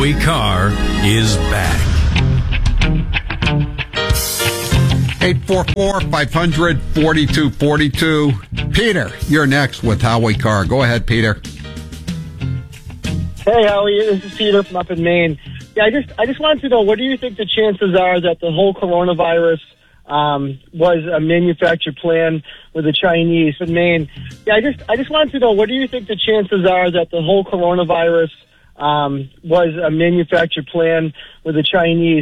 Howie Carr is back. 844-500-4242. Peter, you're next with Howie Carr. Go ahead, Peter. Hey, Howie, this is Peter from up in Maine. Yeah, I just wanted to know, what do you think the chances are that the whole coronavirus was a manufactured plan with the Chinese in Maine? Yeah, I just wanted to know, what do you think the chances are that the whole coronavirus was a manufactured plan with the Chinese?